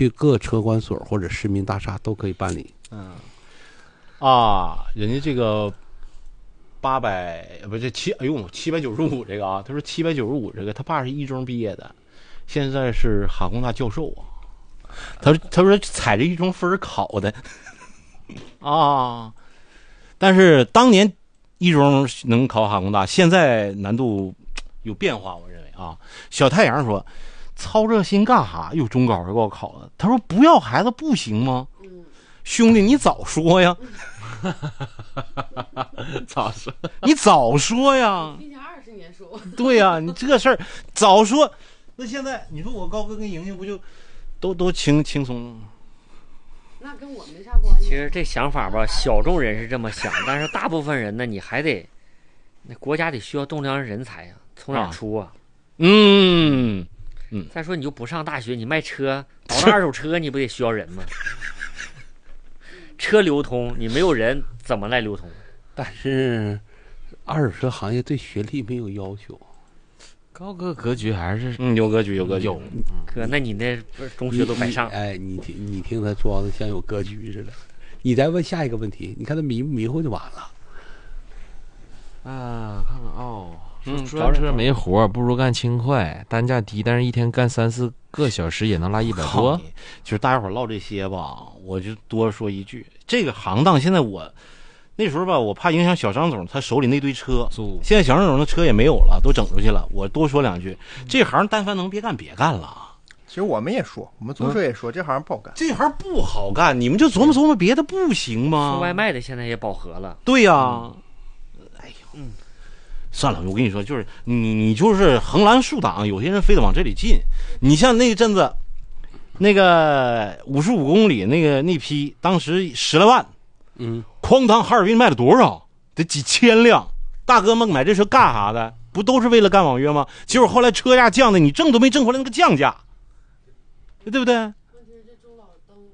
去各车管所或者市民大厦都可以办理。 人家这个800不是795这个啊，他说795这个，他爸是一中毕业的，现在是哈工大教授啊。他说踩着一中分考的但是当年一中能考哈工大，现在难度有变化，我认为啊。小太阳说：“操这心干哈？有中高还给我考的。”他说：“不要孩子不行吗？兄弟，你早说呀！ 早说， 你早说呀！ 提前20年说。 对呀，你这个事儿早说。那现在你说我高哥跟莹莹不就都轻松？ 那跟我没啥关系。 其实这想法吧，小众人是这么想，但是大部分人呢，你还得，那国家得需要栋梁人才呀，从哪儿出啊？再说你就不上大学，你卖车倒腾二手车，你不得需要人吗？车流通，你没有人怎么来流通？ 但是二手车行业对学历没有要求。 高哥格局还是有格局。 哥，那你那中学都白上。 你听他装的像有格局似的。你再问下一个问题，你看他迷不迷糊就完了。 看看说专车没活，不如干轻快，单价低，但是一天干3-4个小时也能拉100多。 就是大家伙唠这些吧，我就多说一句，这个行当现在那时候吧，我怕影响小张总他手里那堆车，现在小张总的车也没有了，都整出去了。我多说两句，这行但凡能别干别干了。 其实我们也说，我们租车也说，这行不好干。 这行不好干，你们就琢磨别的不行吗？ 送外卖的现在也饱和了。 对呀，算了，我跟你说，就是你就是横拦竖挡，有些人非得往这里进。你像那阵子，那个55公里那批，当时10来万。哐当，哈尔滨卖了多少？得几千辆。大哥们买这车干啥的？不都是为了干网约吗？结果后来车价降的，你挣都没挣回来那个降价，对不对？ 问题是这中老都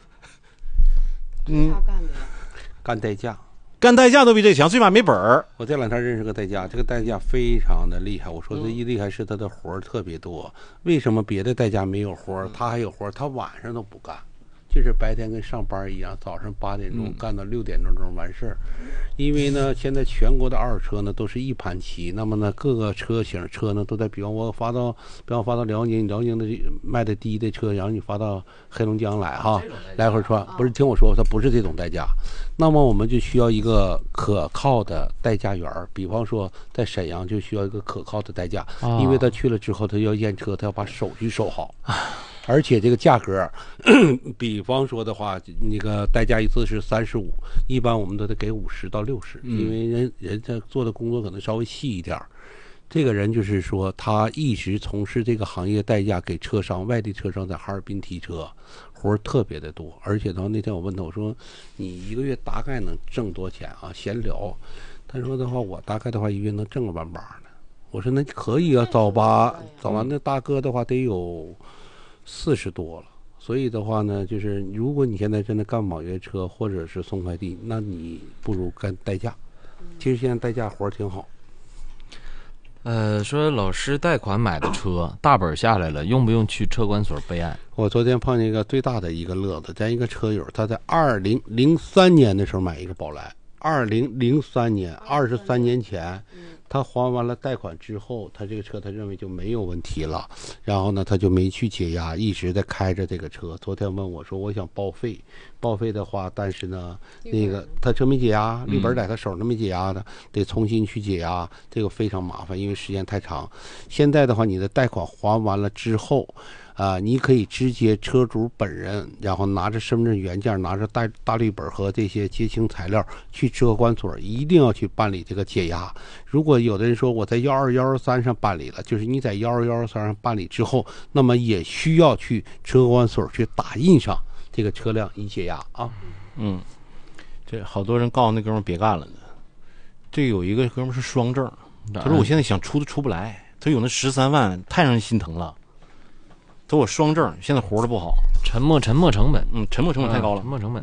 干啥？干的呀？ 干代驾。 干代驾都比这强，最起码没本儿。 我这两天认识个代驾，这个代驾非常的厉害。我说这一厉害是他的活儿特别多。为什么别的代驾没有活儿，他还有活儿？他晚上都不干。就是白天跟上班一样，早上8点钟干到6点钟完事儿。因为呢，现在全国的二手车呢都是一盘棋，那么呢各个车型车呢都在，比方我发到辽宁的卖的低的车，然后你发到黑龙江来哈，来回穿。不是，听我说，它不是这种代驾。那么我们就需要一个可靠的代驾员，比方说在沈阳就需要一个可靠的代驾，因为他去了之后他要验车，他要把手续收好。而且这个价格，比方说的话，那个代驾一次是35，一般我们都得给50到60，因为人家做的工作可能稍微细一点。这个人就是说，他一直从事这个行业代驾，给车商、外地车商在哈尔滨提车，活特别的多。而且那天我问他，我说你一个月大概能挣多少钱啊？闲聊，他说的话，我大概的话一个月能挣个万八呢。我说那可以啊，早完那大哥的话得有40多了，所以的话呢，就是如果你现在真的干网约车或者是送快递，那你不如干代驾。其实现在代驾活挺好。 说老师贷款买的车大本下来了，用不用去车管所备案？ 我昨天碰见一个最大的一个乐子，咱一个车友，他在2003年的时候买一个宝来，2003年，23年前。他还完了贷款之后，他这个车他认为就没有问题了，然后呢他就没去解压，一直在开着这个车。昨天问我说我想报废的话，但是呢那个他车没解压，绿本在他手上没解压的，得重新去解压，这个非常麻烦，因为时间太长。现在的话你的贷款还完了之后你可以直接车主本人，然后拿着身份证原件，拿着大绿本和这些结清材料去车管所，一定要去办理这个解压。如果有的人说我在12113上办理了，就是你在12113上办理之后，那么也需要去车管所去打印上这个车辆以解压啊。 这好多人告诉那哥们别干了呢。这有一个哥们是双证，他说我现在想出都出不来，他有那13万，太让人心疼了。他说我双证，现在活的不好， 沉没成本， 沉没成本太高了， 沉没成本，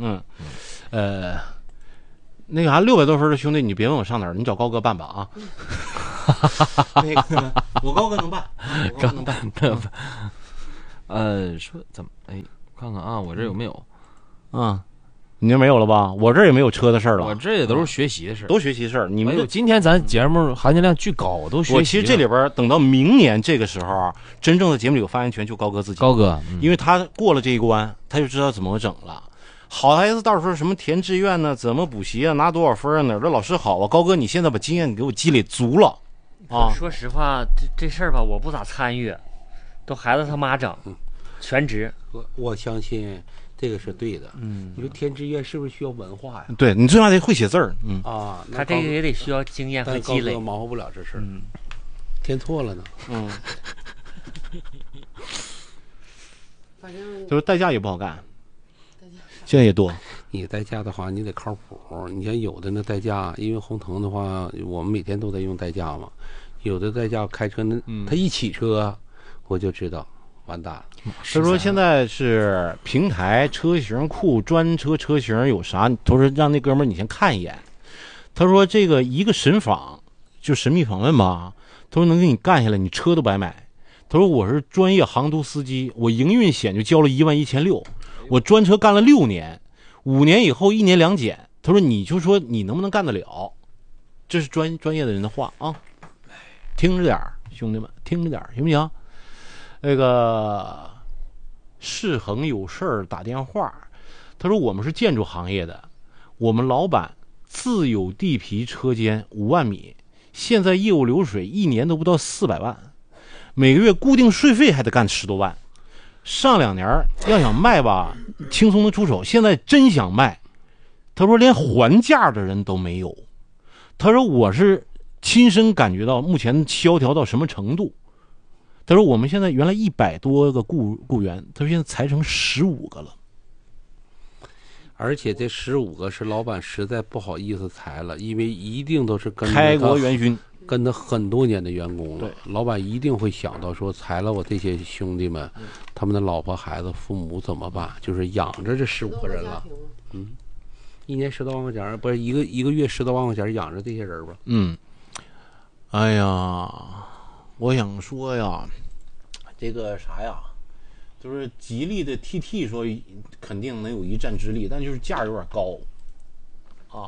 那个啥600多分的兄弟，你别问我上哪儿，你找高哥办吧啊。那个我高哥能办， 说怎么看看啊，我这有没有？ 啊，你这没有了吧？我这儿也没有车的事儿了。 我这也都是学习的事儿， 都学习事儿。你们今天咱节目含金量巨高，我都学习。 我其实这里边等到明年这个时候，真正的节目里有发言权就高哥自己。 高哥， 因为他过了这一关，他就知道怎么整了。好孩子到时候什么填志愿呢？怎么补习啊？拿多少分啊？哪儿的老师好啊？高哥，你现在把经验给我积累足了啊！ 说实话，这事儿吧，我不咋参与，都孩子他妈整，全职。 我相信这个是对的。你说填志愿是不是需要文化呀？ 对，你最起码得会写字儿。 他这个也得需要经验和积累。 忙活不了这事儿。填错了呢。 反正就是代驾也不好干。现在也多， 你代驾的话，你得靠谱。你像有的那代驾，因为红腾的话，我们每天都在用代驾嘛。有的代驾开车，他一起车，我就知道完蛋了。 他说现在是平台、车型库、专车车型有啥？他说让那哥们儿你先看一眼。他说这个一个神访就神秘访问吧，他说能给你干下来，你车都白买。他说我是专业航途司机，我营运险就交了11600。我专车干了6年，5年以后1年2检。他说你就说你能不能干得了，这是专业的人的话啊，听着点兄弟们，听着点行不行？那个世恒有事儿打电话，他说我们是建筑行业的，我们老板自有地皮车间5万米，现在业务流水1年都不到400万，每个月固定税费还得干10多万。上2年要想卖吧，轻松的出手。现在真想卖，他说连还价的人都没有。他说我是亲身感觉到目前萧条到什么程度。他说我们现在原来100多个雇员，他说现在裁成15个了。 而且这15个是老板实在不好意思裁了，因为一定都是跟开国元勋。 跟他很多年的员工了， 对， 老板一定会想到说，裁了我这些兄弟们，他们的老婆孩子父母怎么办？就是养着这15个人了。1年10多万块钱，不是一个月10多万块钱养着这些人吧？ 哎呀，我想说呀，这个啥呀，就是吉利的 TT 说肯定能有一战之力，但就是价有点高啊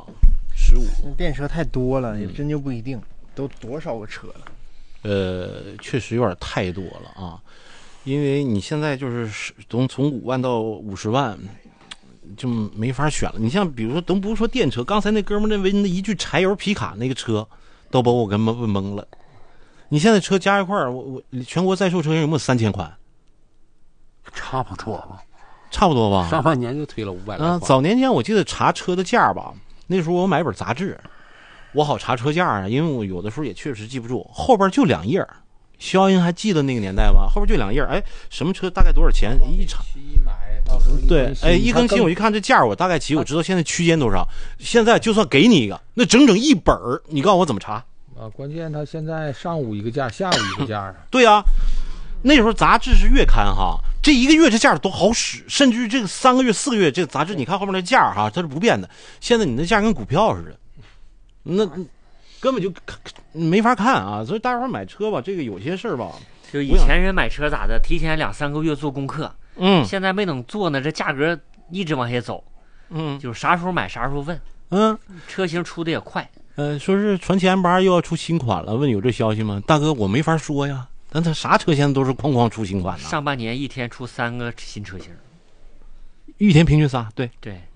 ，15。 电车太多了，也真就不一定。都多少个车了？ 确实有点太多了啊，因为你现在就是从5万到50万，就没法选了。你像比如说，都不是说电车，刚才那哥们认为那一句柴油皮卡那个车，都把我给问懵了。你现在车加一块儿，我全国在售车型有没有3000款？ 差不多吧， 差不多吧。 上半年就推了500来款。 早年间我记得查车的价吧，那时候我买本杂志。我好查车价啊，因为我有的时候也确实记不住，后边就2页。肖英还记得那个年代吧？后边就2页，哎，什么车大概多少钱？一查，对，哎，一更新我一看这价，我大概我知道现在区间多少。现在就算给你一个，那整整1本，你告诉我怎么查？ 关键他现在上午一个价，下午一个价。 对啊，那时候杂志是月刊哈，这1个月这价都好使，甚至于这个3个月、4个月这个杂志，你看后面的价哈，它是不变的。现在你那价跟股票似的。那根本就没法看啊，所以大伙儿买车吧，这个有些事儿吧， 就以前人买车咋的，提前2-3个月做功课，现在没等做呢，这价格一直往下走，就是啥时候买啥时候问，车型出的也快， 说是传奇 M8又要出新款了，问有这消息吗？大哥，我没法说呀，但他啥车现在都是哐哐出新款呢。 上半年一天出3个新车型， 一天平均仨，对，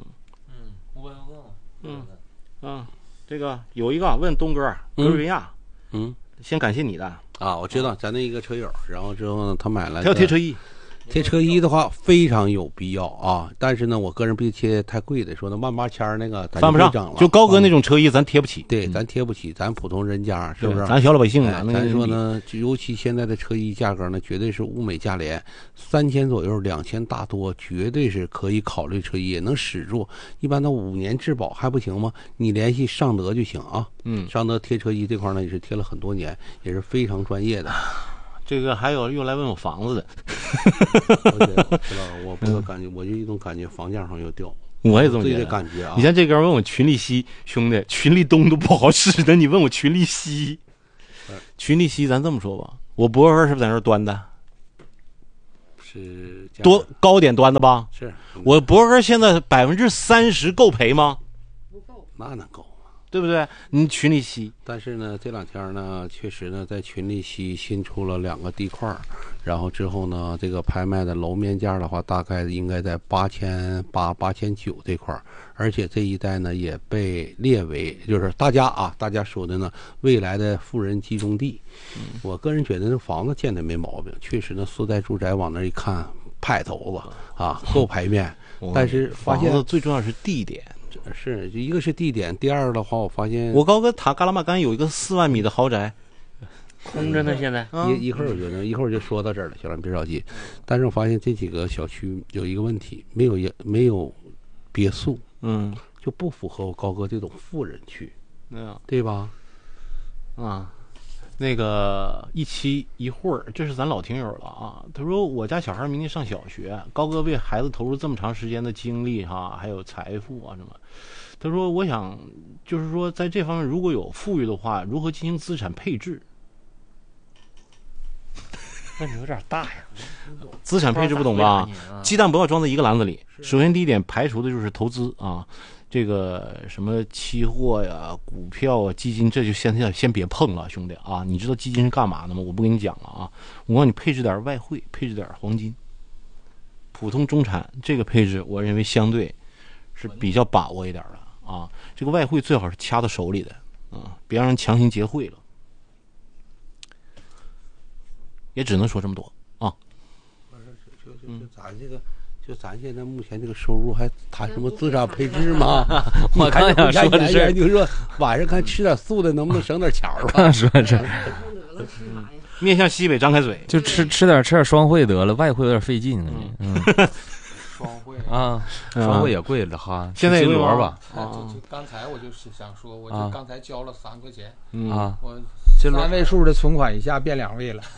这个有一个问东哥格瑞亚，先感谢你的啊，我知道咱那一个车友，然后之后呢，他买了， 他要贴车衣。 贴车衣的话非常有必要啊，但是呢，我个人别贴太贵的，说那18000那个咱犯不上，就高哥那种车衣咱贴不起， 对，咱贴不起，咱普通人家是不是？ 咱小老百姓啊， 咱说呢，尤其现在的车衣价格呢，绝对是物美价廉，3000左右，2000大多，绝对是可以考虑车衣，也能使住。一般到5年质保还不行吗？你联系尚德就行啊。尚德贴车衣这块呢也是贴了很多年，也是非常专业的。 这个还有又来问我房子的， 我知道，我不有感觉，我就一种感觉，房价上又掉。 我也这么觉得感觉啊。 你像这哥问我群力西，兄弟，群力东都不好使的，你问我群力西，群力西，咱这么说吧，我博客是不是在那儿端的？ 是多高点端的吧？ 是我博格现在30%够赔吗？ 不够， 那能够。 对不对？你群里吸， 但是呢，这两天呢，确实呢，在群里吸新出了2个地块，然后之后呢，这个拍卖的楼面价的话，大概应该在8800、8900这块，而且这一带呢也被列为就是大家说的呢未来的富人集中地。我个人觉得这房子建的没毛病，确实呢4代住宅往那一看派头子啊，够排面，但是发现房子最重要是地点。 是一个是地点，第二的话，我发现我高哥塔嘎拉玛干有一个4万米的豪宅， 空着呢。现在一会儿我觉得一会儿就说到这儿了，小兰别着急。但是我发现这几个小区有一个问题，没有别墅，就不符合我高哥这种富人区，对吧？ 啊。那个一会儿，这是咱老听友了啊。他说我家小孩明年上小学，高哥为孩子投入这么长时间的精力还有财富啊什么。他说我想就是说在这方面如果有富裕的话，如何进行资产配置？ 问题有点大呀。 资产配置不懂吧？鸡蛋不要装在一个篮子里。首先第一点，排除的就是投资啊。这个什么期货呀、股票啊、基金，这就先别碰了，兄弟啊！你知道基金是干嘛的吗？我不跟你讲了啊！我告诉你，配置点外汇，配置点黄金，普通中产这个配置，我认为相对是比较把握一点的啊。这个外汇最好是掐到手里的啊，别让人强行结汇了。也只能说这么多啊。 就咱这个。就咱现在目前这个收入，还谈什么资产配置吗？ 我刚想说的是， 就说晚上看吃点素的，能不能省点钱吧？ 说这面向西北，张开嘴， 就吃点双汇得了，外汇有点费劲。 双汇啊，双汇也贵了哈。 现在金螺吧？ 就刚才我就是想说，我就刚才交了3块钱，我 3位数的存款一下变2位了。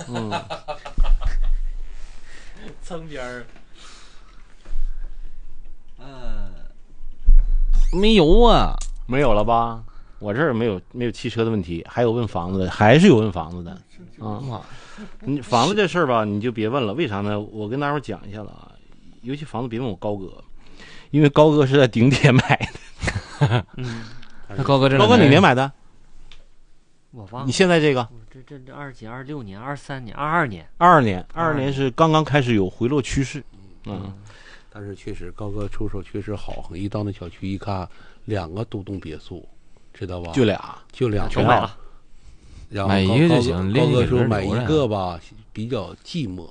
蹭边儿。 没有啊， 没有了吧？我这儿没有汽车的问题，还有问房子的，还是有问房子的啊。你房子这事儿吧，你就别问了，为啥呢？我跟大伙讲一下了啊，尤其房子别问我高哥，因为高哥是在顶点买的。 那高哥哪年买的？ 我忘了。 你现在这个？ 这26年、23年、22年。 22年是刚刚开始有回落趋势。 但是确实高哥出手确实好，一到那小区一看，2个独栋别墅，知道吧？ 就俩全买了。 然后买一个就行。 高哥说买一个吧比较寂寞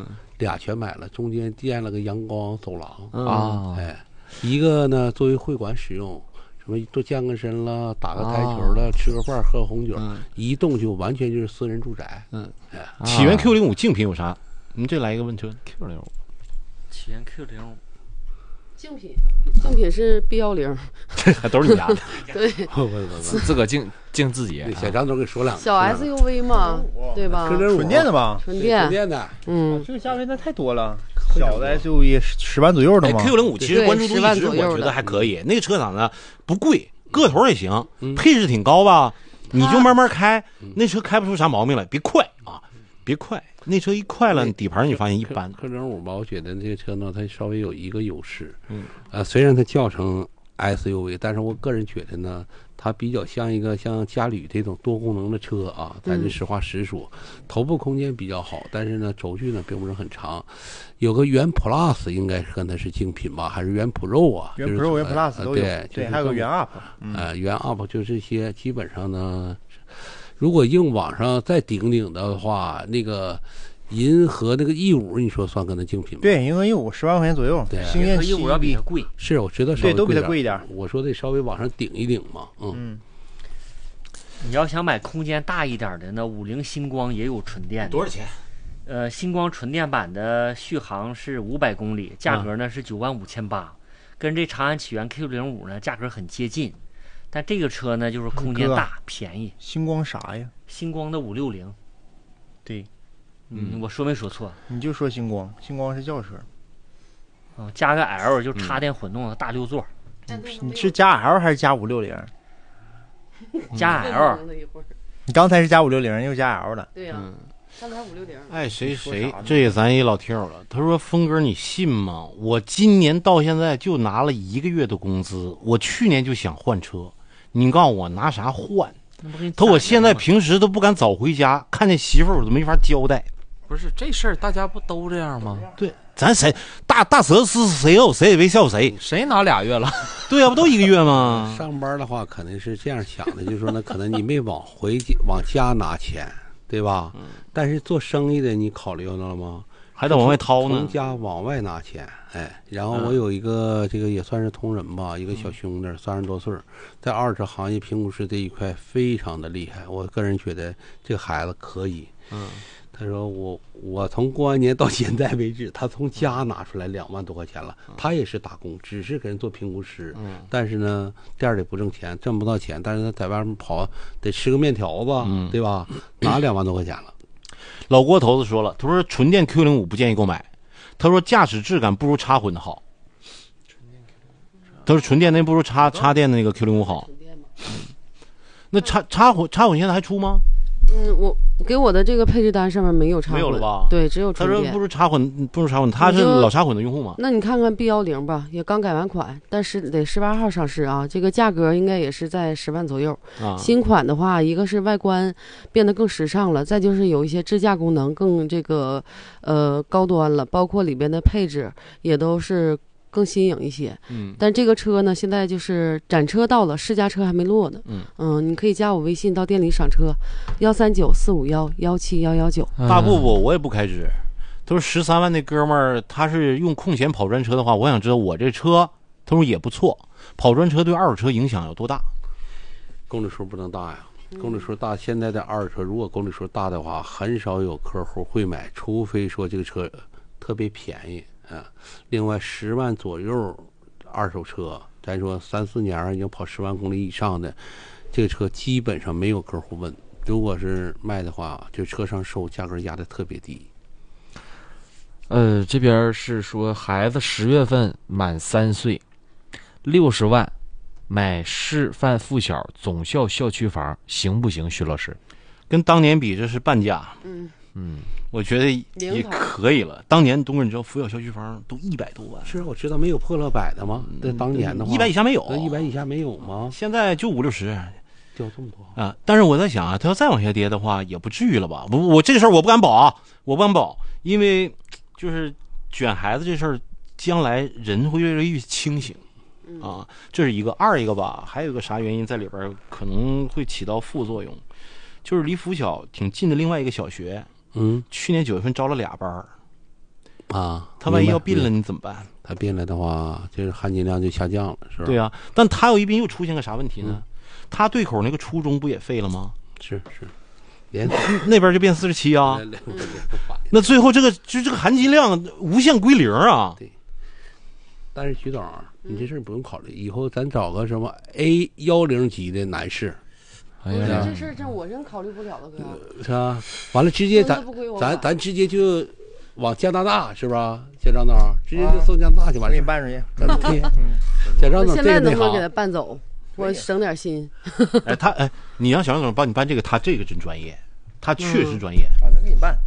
，2全买了，中间建了个阳光走廊一个呢作为会馆使用，什么都健个身了，打个台球了，吃个饭喝红酒，一栋就完全就是私人住宅。 起源 Q05 竞品有啥？你们这来一个问车 Q05。 起源 Q05， 竞品是 B10， 这还都是你家的。 对， 自个竞自己。 小张都给说2个。 小 SUV 嘛，对吧？ 纯电的吧？ 纯电的。 这个价位那太多了。小的 SUV 10万左右的吗 ？Q05 其实关注度一直我觉得还可以，那个车厂呢不贵，个头也行，配置挺高吧？你就慢慢开，那车开不出啥毛病来，别快啊，别快。那车一快了，底盘你发现一般。 Q05吧，我觉得这个车呢，它稍微有一个优势。虽然它叫成 SUV， 但是我个人觉得呢，它比较像一个像嘉旅这种多功能的车啊。咱就实话实说，头部空间比较好，但是呢，轴距呢并不是很长。有个元 Plus 应该是跟它是竞品吧，还是元 Pro 啊？ 元 Pro、元 Plus 都有。对，还有个元 Up。 元 Up 就这些，基本上呢。如果硬往上再顶的话，那个银河那个E5，你说算跟它竞品吗？ 对，银河E5 10万块钱左右。 对， 星舰 E5要比它贵。 是，我知道稍微贵点。 对，都比它贵一点。 我说得稍微往上顶一顶嘛。 你要想买空间大一点的呢，50星光也有纯电的。 多少钱？ 星光纯电版的续航是500公里，价格呢是95800，跟这长安起源 Q05 呢价格很接近。但这个车呢，就是空间大、便宜。 星光啥呀？ 星光的560。 对， 我说没说错？ 你就说星光，星光是轿车。 加个 L 就插电混动的大6座。 你是加 L 还是加560？ 加 L。 你刚才是加560，又加 L 的。 对呀。 3台560。 哎，谁这也咱一老听友了。他说：“峰哥，你信吗？我今年到现在就拿了1个月的工资，我去年就想换车，你告诉我拿啥换？他我现在平时都不敢早回家，看见媳妇儿我都没法交代。 不是这事儿，大家不都这样吗？ 对，咱谁大蛇是谁有谁也没笑谁， 谁拿2月了？ 对呀，不都1个月吗？ 上班的话可能是这样想的，就是说呢，可能你没往家拿钱，对吧？但是做生意的你考虑到了吗？ 还得往外掏呢， 从家往外拿钱。哎，然后我有一个这个也算是同仁吧，一个小兄弟，30多岁，在二手车行业评估师这一块非常的厉害。我个人觉得这个孩子可以。他说我从过完年到现在为止，他从家拿出来2万多块钱了。他也是打工，只是给人做评估师。但是呢，店里不挣钱，挣不到钱，但是他在外面跑得吃个面条子，对吧？拿2万多块钱了。 老郭头子说了，他说纯电 Q05 不建议购买，他说驾驶质感不如插混的好。他说纯电那不如插电的那个 Q05 好。那插混现在还出吗？ 我给我的这个配置单上面没有插混， 没有了吧？ 对，只有纯电。 他说不如插混，他是老插混的用户吗？ 那你看看 B10吧，也刚改完款，但是得18号上市啊，这个价格应该也是在10万左右。新款的话，一个是外观变得更时尚了，再就是有一些智驾功能更这个高端了，包括里边的配置也都是更新颖一些。但这个车呢，现在就是展车到了，试驾车还没落呢。你可以加我微信到店里赏车，139-451-17119。 大不我也不开支。他说13万那哥们儿，他是用空闲跑专车的话，我想知道我这车，他说也不错，跑专车对二手车影响有多大？ 公里数不能大呀。公里数大，现在的二手车如果公里数大的话，很少有客户会买，除非说这个车特别便宜。另外10万左右二手车，咱说3、4年已经跑10万公里以上的，这个车基本上没有客户问。如果是卖的话，就车上收价格压得特别低。 这边是说孩子10月份满3岁，60万买示范附小总校校区房，行不行？徐老师， 跟当年比这是半价。我觉得也可以了。当年东哥，你知道附小校区房都100多万？ 是，我知道没有破了100的吗？在当年的话 ，100以下没有 ，100以下没有吗？ 现在就50、60， 掉这么多啊！但是我在想啊，他要再往下跌的话，也不至于了吧？我这个事儿我不敢保啊，我不敢保，因为就是卷孩子这事儿，将来人会越来越清醒啊，这是一个。二一个吧，还有一个啥原因在里边可能会起到副作用，就是离附小挺近的另外一个小学。去年9月份招了2班啊， 他万一要并了你怎么办？ 他并了的话，就是含金量就下降了，是吧？ 对啊，但他有一边又出现个啥问题呢？他对口那个初中不也废了吗？ 是， 那边就变47啊。那最后这个含金量无限归0啊。 对。但是徐总，你这事儿不用考虑，以后咱找个什么 A10级的男士。 不是这事儿，我真考虑不了了，哥。 是吧？完了，直接咱直接就往加拿大，是吧？小张导，直接就送加拿大去，完了。 给你办出去。 小张导， 现在能不能给他办走？我省点心。 你让小张总帮你办这个，他这个真专业，他确实专业。 能给你办。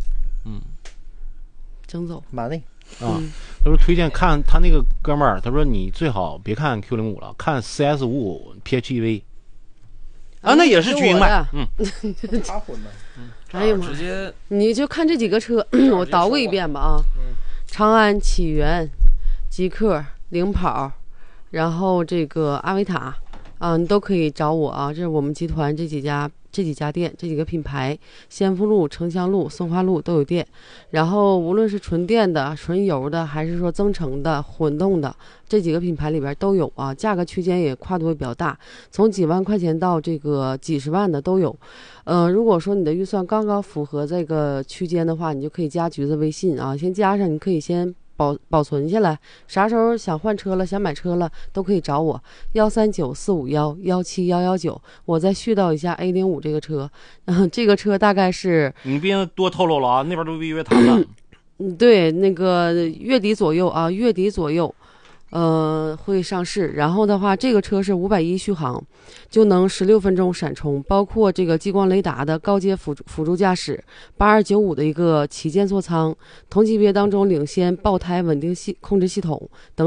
整走。 满的。 他说推荐看他那个哥们儿，他说你最好别看 Q05 了，看 CS55 PHEV。那也是军营卖。 插混的。 哎呀妈！ 直接你就看这几个车，我捣鼓一遍吧啊。长安、启源、极客、领跑，然后这个阿维塔啊，你都可以找我啊。这是我们集团这几家店，这几个品牌，先锋路、城乡路、松花路都有店。然后无论是纯电的、纯油的，还是说增程的、混动的，这几个品牌里边都有啊。价格区间也跨度也比较大，从几万块钱到这个几十万的都有。如果说你的预算刚刚符合这个区间的话，你就可以加橘子微信啊，先加上，你可以先保存下来，啥时候想换车了，想买车了，都可以找我139-451-17119。我再絮叨一下 A05 这个车，这个车大概是你别多透露了啊，那边都预约谈了。 对，那个月底左右啊，月底左右会上市。然后的话，这个车是510续航，就能16分钟闪充，包括这个激光雷达的高阶辅助驾驶，8295的一个旗舰座舱，同级别当中领先爆胎稳定控制系统等。